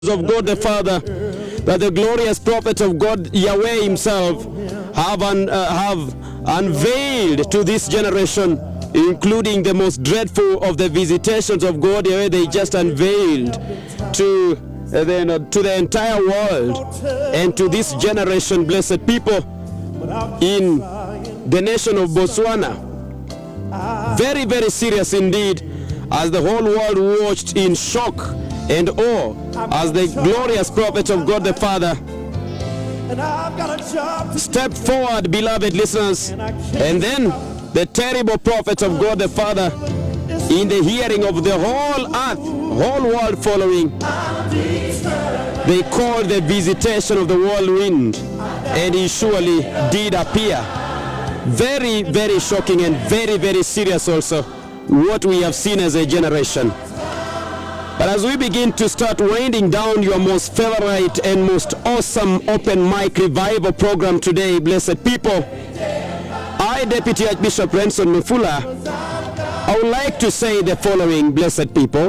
of God the Father, that the glorious prophet of God Yahweh himself have unveiled to this generation, including the most dreadful of the visitations of God Yahweh they just unveiled to the entire world and to this generation, blessed people in the nation of Botswana. Very, very serious indeed, as the whole world watched in shock and awe as the glorious prophet of God the Father stepped forward, beloved listeners, and then the terrible prophet of God the Father, in the hearing of the whole earth, whole world following, they called the visitation of the whirlwind, and he surely did appear. Very, very shocking and very, very serious also, what we have seen as a generation. But as we begin to start winding down your most favorite and most awesome open mic revival program today, blessed people, I, Deputy Archbishop Renson Mufula, I would like to say the following, blessed people.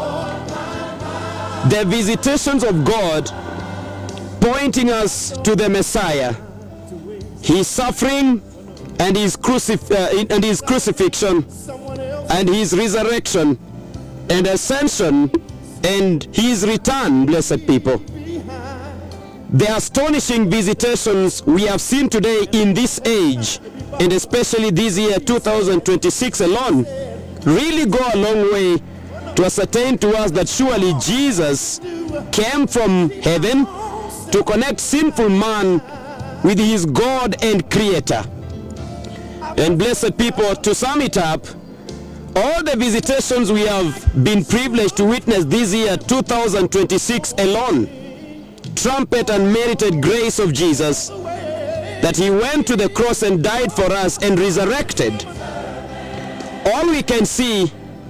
The visitations of God pointing us to the Messiah, his suffering and his crucifixion and his resurrection and ascension and his return, blessed people. The astonishing visitations we have seen today in this age, and especially this year 2026 alone, really go a long way to ascertain to us that surely Jesus came from heaven to connect sinful man with his God and Creator. And blessed people, to sum it up, all the visitations we have been privileged to witness this year 2026 alone trumpet unmerited grace of Jesus, that he went to the cross and died for us and resurrected. All we can see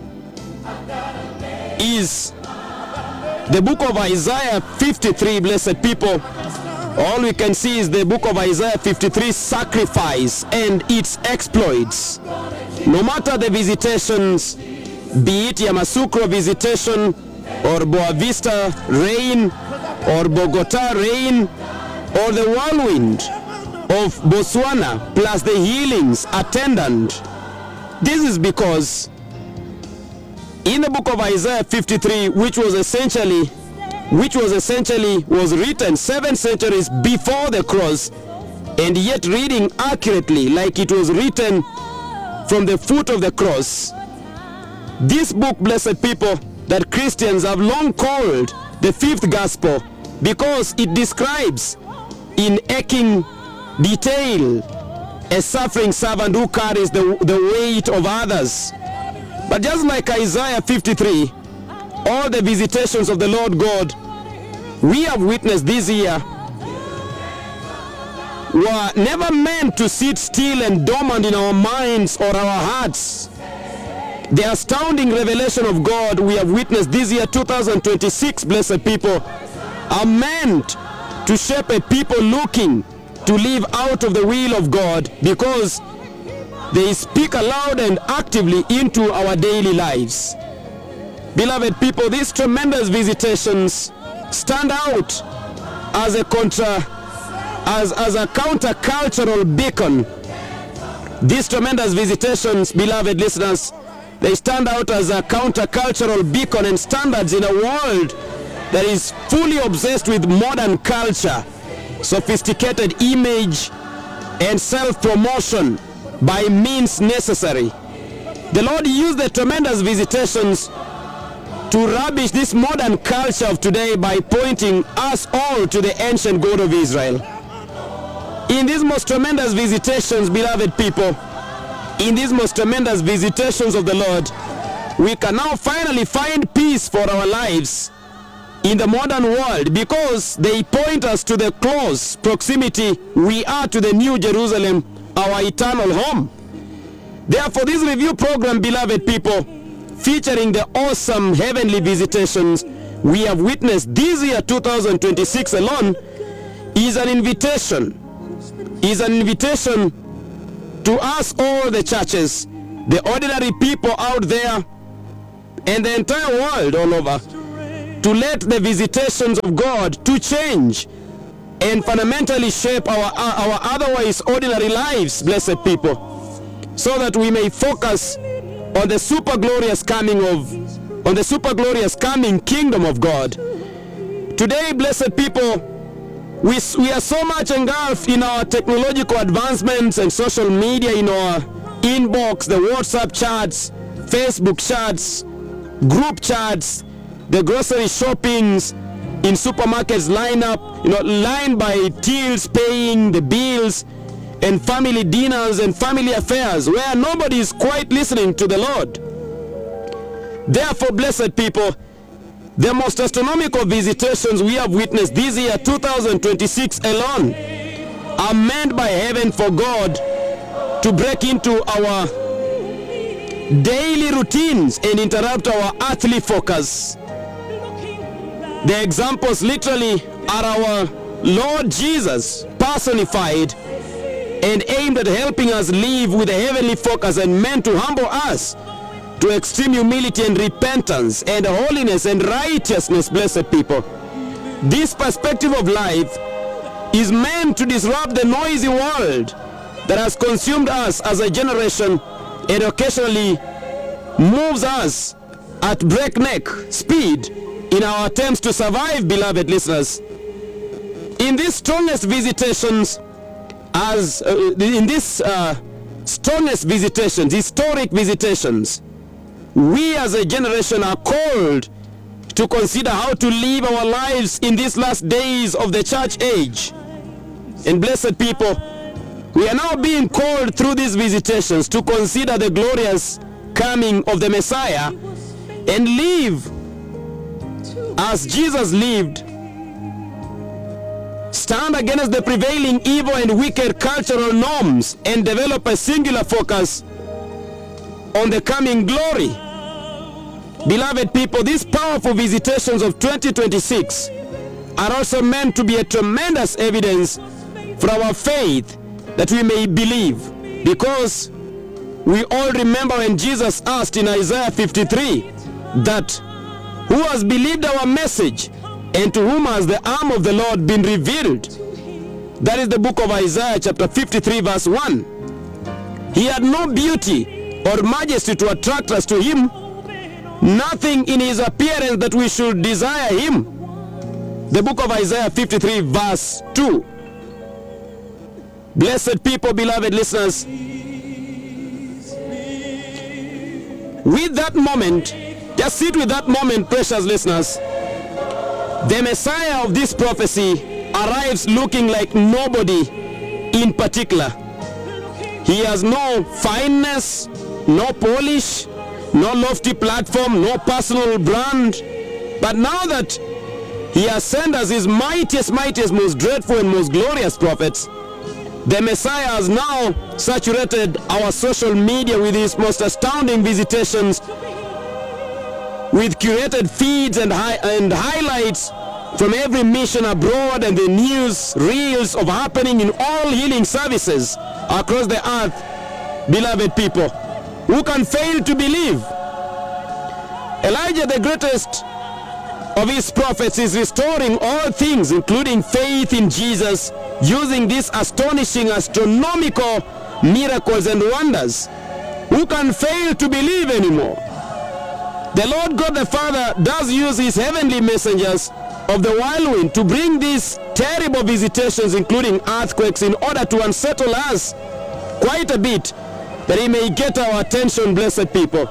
is the book of Isaiah 53, blessed people. All we can see is the book of Isaiah 53 sacrifice and its exploits. No matter the visitations, be it Yamoussoukro visitation or Boa Vista rain or Bogota rain or the whirlwind of Botswana plus the healings attendant, this is because in the book of Isaiah 53, which was essentially written 7 centuries before the cross, and yet reading accurately like it was written from the foot of the cross. This book, blessed people, that Christians have long called the fifth gospel, because it describes in aching detail a suffering servant who carries the weight of others. But just like Isaiah 53, all the visitations of the Lord God we have witnessed this year were never meant to sit still and dormant in our minds or our hearts. The astounding revelation of God we have witnessed this year 2026, blessed people, are meant to shape a people looking to live out of the will of God, because they speak aloud and actively into our daily lives. Beloved people, these tremendous visitations stand out as a countercultural beacon. These tremendous visitations, beloved listeners, they stand out as a countercultural beacon and standards in a world that is fully obsessed with modern culture, sophisticated image, and self-promotion by means necessary. The Lord used the tremendous visitations to rubbish this modern culture of today by pointing us all to the ancient God of Israel. In these most tremendous visitations, beloved people, in these most tremendous visitations of the Lord, we can now finally find peace for our lives in the modern world, because they point us to the close proximity we are to the New Jerusalem, our eternal home. Therefore, this review program, beloved people, featuring the awesome heavenly visitations we have witnessed this year 2026 alone, is an invitation to us, all the churches, the ordinary people out there, and the entire world all over, to let the visitations of God to change and fundamentally shape our otherwise ordinary lives, blessed people, so that we may focus on the super glorious coming kingdom of God. Today, blessed people, we are so much engulfed in our technological advancements and social media, in our inbox, the WhatsApp chats, Facebook chats, group chats, the grocery shoppings in supermarkets, line by tills, paying the bills, and family dinners and family affairs, where nobody is quite listening to the Lord. Therefore, blessed people, the most astronomical visitations we have witnessed this year, 2026 alone, are meant by heaven for God to break into our daily routines and interrupt our earthly focus. The examples literally are our Lord Jesus personified and aimed at helping us live with a heavenly focus and meant to humble us to extreme humility and repentance and holiness and righteousness, blessed people. This perspective of life is meant to disrupt the noisy world that has consumed us as a generation and occasionally moves us at breakneck speed in our attempts to survive, beloved listeners. In these strongest visitations, historic visitations, we as a generation are called to consider how to live our lives in these last days of the church age. And blessed people, we are now being called through these visitations to consider the glorious coming of the Messiah and live as Jesus lived, stand against the prevailing evil and wicked cultural norms, and develop a singular focus on the coming glory. Beloved people, these powerful visitations of 2026 are also meant to be a tremendous evidence for our faith, that we may believe, because we all remember when Jesus asked in Isaiah 53 that who has believed our message, and to whom has the arm of the Lord been revealed? That is the book of Isaiah chapter 53 verse 1. He had no beauty or majesty to attract us to him, nothing in his appearance that we should desire him. The book of Isaiah 53 verse 2. Blessed people, beloved listeners, with that moment, just sit with that moment, precious listeners. The Messiah of this prophecy arrives looking like nobody in particular. He has no fineness, no polish, no lofty platform, no personal brand. But now that he has sent us his mightiest, most dreadful and most glorious prophets, the Messiah has now saturated our social media with his most astounding visitations, with curated feeds and highlights from every mission abroad, and the news reels of happening in all healing services across the earth. Beloved people, who can fail to believe? Elijah, the greatest of his prophets, is restoring all things, including faith in Jesus, using these astonishing astronomical miracles and wonders. Who can fail to believe anymore? The Lord God the Father does use his heavenly messengers of the whirlwind to bring these terrible visitations, including earthquakes, in order to unsettle us quite a bit, that he may get our attention, blessed people.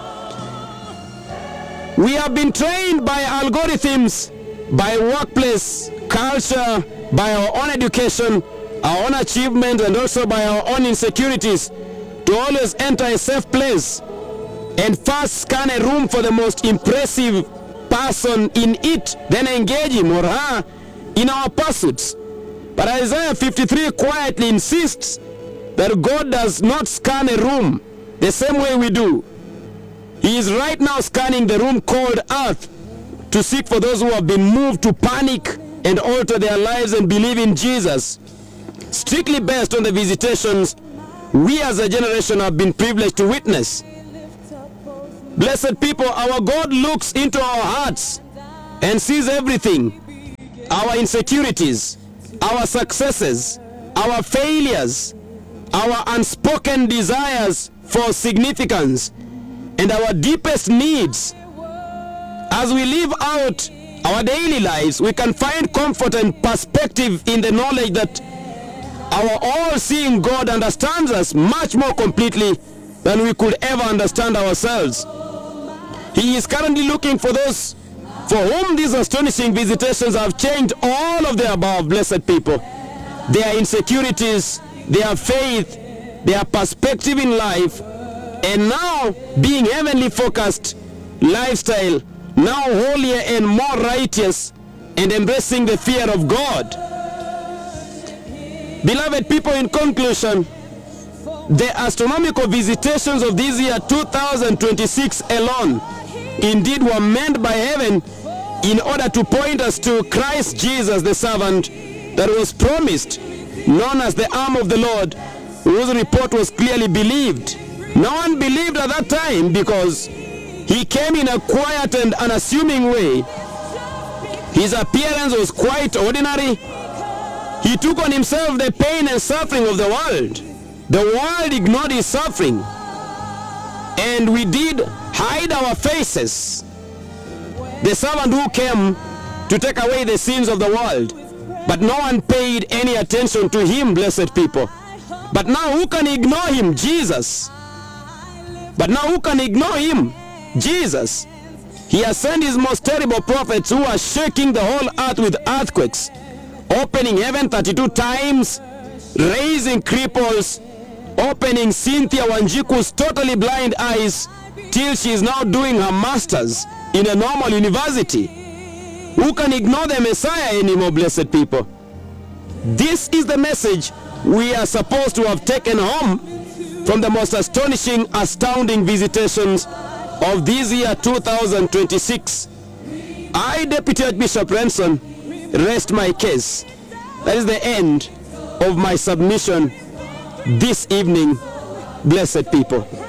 We have been trained by algorithms, by workplace culture, by our own education, our own achievement, and also by our own insecurities, to always enter a safe place and first scan a room for the most impressive person in it, then engage him or her in our pursuits. But Isaiah 53 quietly insists that God does not scan a room the same way we do. He is right now scanning the room called earth to seek for those who have been moved to panic and alter their lives and believe in Jesus. Strictly based on the visitations we as a generation have been privileged to witness. Blessed people, our God looks into our hearts and sees everything, our insecurities, our successes, our failures, our unspoken desires for significance, and our deepest needs. As we live out our daily lives, we can find comfort and perspective in the knowledge that our all-seeing God understands us much more completely than we could ever understand ourselves. He is currently looking for those for whom these astonishing visitations have changed all of the above, blessed people. Their insecurities, their faith, their perspective in life, and now being heavenly focused lifestyle, now holier and more righteous, and embracing the fear of God. Beloved people, in conclusion, the astronomical visitations of this year 2026 alone indeed were meant by heaven in order to point us to Christ Jesus, the servant that was promised, known as the arm of the Lord, whose report was clearly believed. No one believed at that time because he came in a quiet and unassuming way. His appearance was quite ordinary. He took on himself the pain and suffering of the world. The world ignored his suffering, and we did hide our faces. The servant who came to take away the sins of the world, but no one paid any attention to him, blessed people. But now who can ignore him? Jesus. But now who can ignore him? Jesus. He has sent his most terrible prophets who are shaking the whole earth with earthquakes, opening heaven 32 times, raising cripples, opening Cynthia Wanjiku's totally blind eyes till she is now doing her master's in a normal university. Who can ignore the Messiah anymore, blessed people? This is the message we are supposed to have taken home from the most astonishing, astounding visitations of this year 2026. I, Deputy Archbishop Renson, rest my case. That is the end of my submission this evening, blessed people.